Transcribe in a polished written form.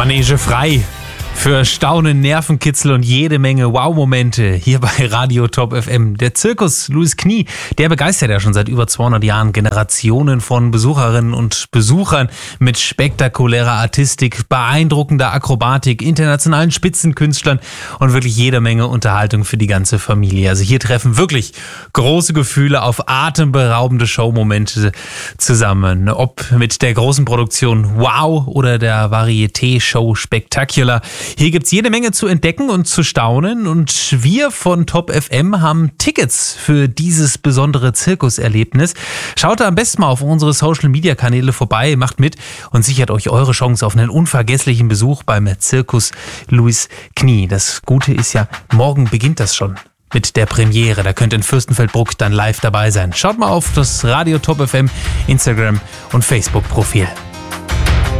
Manege frei für Staunen, Nervenkitzel und jede Menge Wow-Momente hier bei Radio Top FM. Der Zirkus Louis Knie, der begeistert ja schon seit über 200 Jahren Generationen von Besucherinnen und Besuchern mit spektakulärer Artistik, beeindruckender Akrobatik, internationalen Spitzenkünstlern und wirklich jede Menge Unterhaltung für die ganze Familie. Also hier treffen wirklich große Gefühle auf atemberaubende Showmomente zusammen. Ob mit der großen Produktion Wow oder der Varieté-Show Spectacular. Hier gibt's jede Menge zu entdecken und zu staunen und wir von Top FM haben Tickets für dieses besondere Zirkuserlebnis. Schaut da am besten mal auf unsere Social-Media-Kanäle vorbei, macht mit und sichert euch eure Chance auf einen unvergesslichen Besuch beim Zirkus Louis Knie. Das Gute ist ja, morgen beginnt das schon mit der Premiere. Da könnt ihr in Fürstenfeldbruck dann live dabei sein. Schaut mal auf das Radio Top FM Instagram und Facebook-Profil.